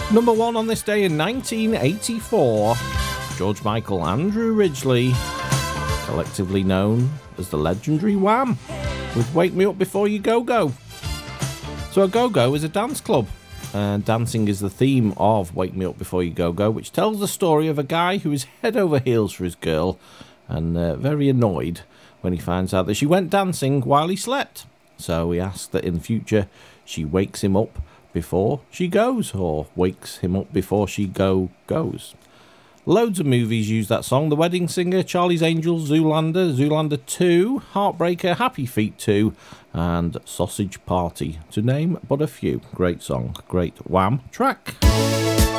Number 1 on this day in 1984, George Michael, Andrew Ridgeley, collectively known as the legendary Wham, with Wake Me Up Before You Go Go. So a go-go is a dance club, and dancing is the theme of Wake Me Up Before You Go Go, which tells the story of a guy who is head over heels for his girl and very annoyed when he finds out that she went dancing while he slept. So he asks that in the future she wakes him up before she goes, or wakes him up before she goes. Loads of movies use that song. The Wedding Singer, Charlie's Angels, Zoolander, Zoolander 2, Heartbreaker, Happy Feet 2, and Sausage Party, to name but a few. Great song, great Wham track.